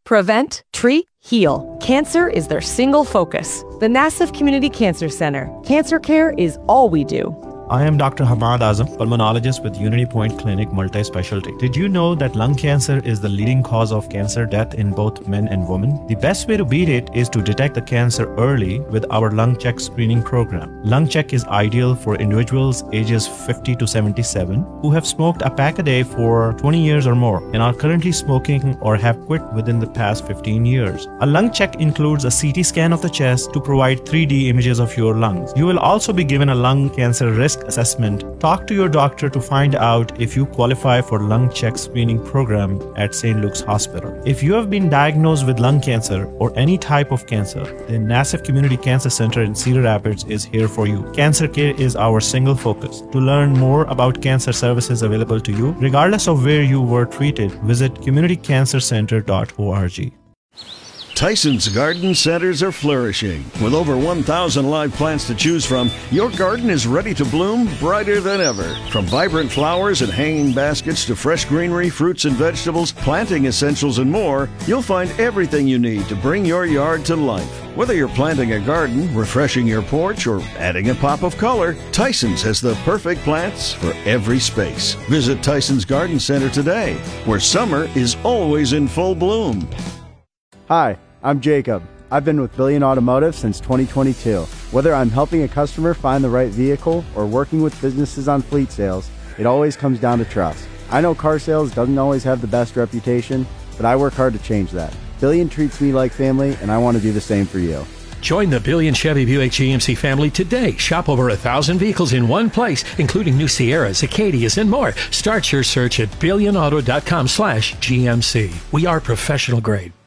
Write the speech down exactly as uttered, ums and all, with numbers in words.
Prevent, treat, heal. Cancer is their single focus. The Nassif Community Cancer Center. Cancer care is all we do. I am Doctor Hamad Azam, pulmonologist with Unity Point Clinic Multi-Specialty. Did you know that lung cancer is the leading cause of cancer death in both men and women? The best way to beat it is to detect the cancer early with our Lung Check screening program. Lung Check is ideal for individuals ages fifty to seventy-seven who have smoked a pack a day for twenty years or more and are currently smoking or have quit within the past fifteen years. A lung check includes a C T scan of the chest to provide three D images of your lungs. You will also be given a lung cancer risk assessment. Talk to your doctor to find out if you qualify for Lung Check screening program at Saint Luke's Hospital. If you have been diagnosed with lung cancer or any type of cancer, the Nassif Community Cancer Center in Cedar Rapids is here for you. Cancer care is our single focus. To learn more about cancer services available to you, regardless of where you were treated, visit community cancer center dot org. Tyson's Garden Centers are flourishing. With over one thousand live plants to choose from, your garden is ready to bloom brighter than ever. From vibrant flowers and hanging baskets to fresh greenery, fruits and vegetables, planting essentials, and more, you'll find everything you need to bring your yard to life. Whether you're planting a garden, refreshing your porch, or adding a pop of color, Tyson's has the perfect plants for every space. Visit Tyson's Garden Center today, where summer is always in full bloom. Hi, I'm Jacob. I've been with Billion Automotive since twenty twenty-two. Whether I'm helping a customer find the right vehicle or working with businesses on fleet sales, it always comes down to trust. I know car sales doesn't always have the best reputation, but I work hard to change that. Billion treats me like family, and I want to do the same for you. Join the Billion Chevy Buick G M C family today. Shop over a thousand vehicles in one place, including new Sierras, Acadias, and more. Start your search at billion auto dot com slash G M C. We are professional grade.